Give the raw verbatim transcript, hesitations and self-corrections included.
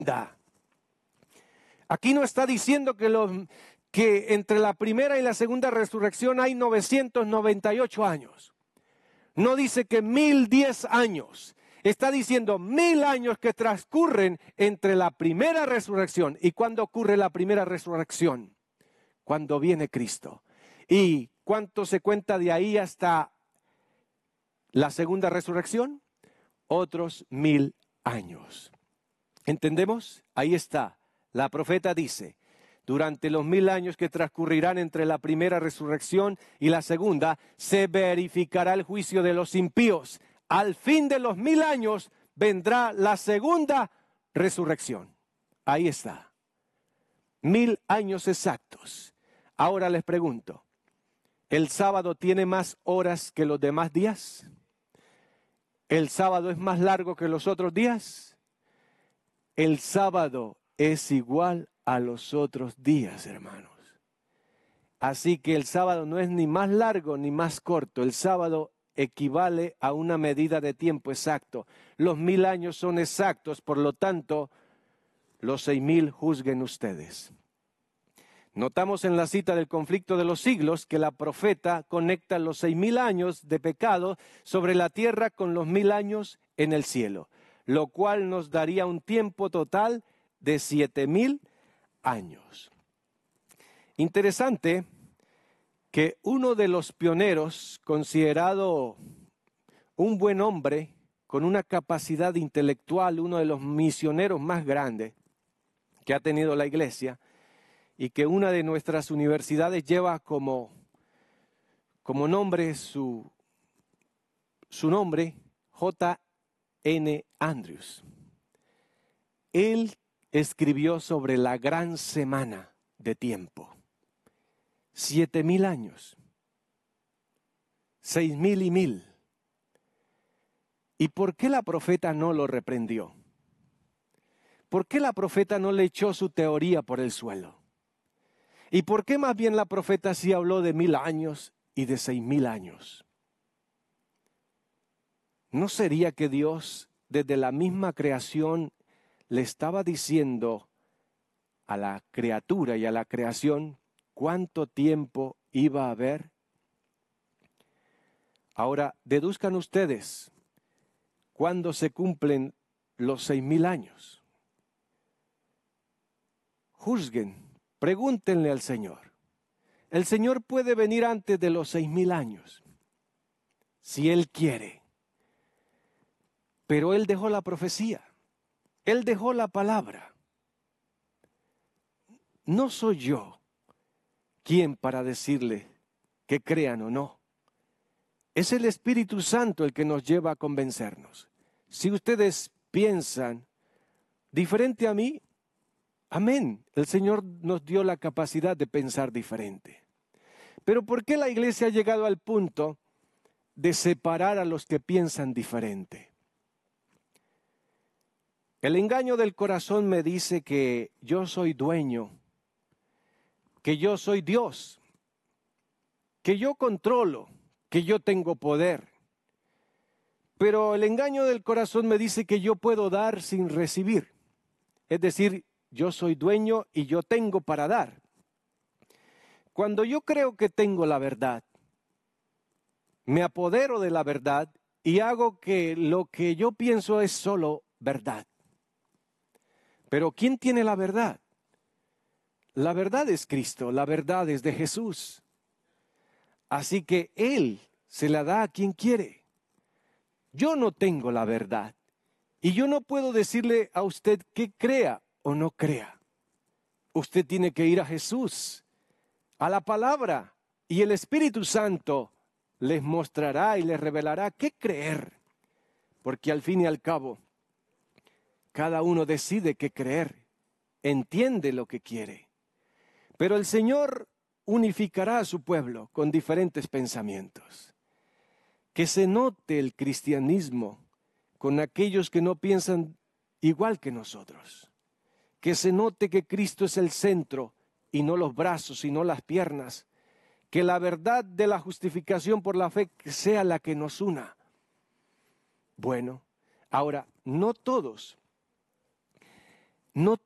Da. Aquí no está diciendo que, los, que entre la primera y la segunda resurrección hay novecientos noventa y ocho años. No dice que mil diez años. Está diciendo mil años que transcurren entre la primera resurrección. ¿Y cuándo ocurre la primera resurrección? Cuando viene Cristo. ¿Y cuánto se cuenta de ahí hasta la segunda resurrección? Otros mil años. ¿Entendemos? Ahí está. La profeta dice, durante los mil años que transcurrirán entre la primera resurrección y la segunda, se verificará el juicio de los impíos. Al fin de los mil años vendrá la segunda resurrección. Ahí está. Mil años exactos. Ahora les pregunto, ¿el sábado tiene más horas que los demás días? ¿El sábado es más largo que los otros días? El sábado es igual a los otros días, hermanos. Así que el sábado no es ni más largo ni más corto. El sábado equivale a una medida de tiempo exacto. Los mil años son exactos, por lo tanto, los seis mil juzguen ustedes. Notamos en la cita del conflicto de los siglos que la profeta conecta los seis mil años de pecado sobre la tierra con los mil años en el cielo, lo cual nos daría un tiempo total de siete mil años. Interesante que uno de los pioneros, considerado un buen hombre, con una capacidad intelectual, uno de los misioneros más grandes que ha tenido la iglesia, y que una de nuestras universidades lleva como, como nombre su, su nombre, J N Andrews. Él escribió sobre la gran semana de tiempo. Siete mil años. Seis mil y mil. ¿Y por qué la profeta no lo reprendió? ¿Por qué la profeta no le echó su teoría por el suelo? ¿Y por qué más bien la profeta sí habló de mil años y de seis mil años? ¿No sería que Dios desde la misma creación le estaba diciendo a la criatura y a la creación cuánto tiempo iba a haber? Ahora, deduzcan ustedes cuándo se cumplen los seis mil años. Juzguen, pregúntenle al Señor. El Señor puede venir antes de los seis mil años, si Él quiere. Pero Él dejó la profecía. Él dejó la palabra. No soy yo quien para decirle que crean o no. Es el Espíritu Santo el que nos lleva a convencernos. Si ustedes piensan diferente a mí, amén. El Señor nos dio la capacidad de pensar diferente. Pero ¿por qué la iglesia ha llegado al punto de separar a los que piensan diferente? El engaño del corazón me dice que yo soy dueño, que yo soy Dios, que yo controlo, que yo tengo poder. Pero el engaño del corazón me dice que yo puedo dar sin recibir. Es decir, yo soy dueño y yo tengo para dar. Cuando yo creo que tengo la verdad, me apodero de la verdad y hago que lo que yo pienso es solo verdad. Pero ¿quién tiene la verdad? La verdad es Cristo, la verdad es de Jesús. Así que Él se la da a quien quiere. Yo no tengo la verdad y yo no puedo decirle a usted que crea o no crea. Usted tiene que ir a Jesús, a la palabra, y el Espíritu Santo les mostrará y les revelará qué creer. Porque al fin y al cabo, cada uno decide qué creer, entiende lo que quiere. Pero el Señor unificará a su pueblo con diferentes pensamientos. Que se note el cristianismo con aquellos que no piensan igual que nosotros. Que se note que Cristo es el centro y no los brazos y no las piernas. Que la verdad de la justificación por la fe sea la que nos una. Bueno, ahora, no todos no